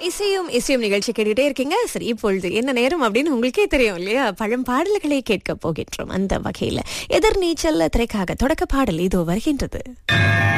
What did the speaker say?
இசையும் இசையும் நிகழ்ச்சி கேட்டுட்டே இருக்கீங்க. சரி, இப்பொழுது என்ன நேரம் அப்படின்னு உங்களுக்கே தெரியும் இல்லையா? பழம் பாடல்களை கேட்க போகின்றோம். அந்த வகையில எதிர்நீச்சல் திரைக்காக தொடக்க பாடல் இதோ வருகின்றது.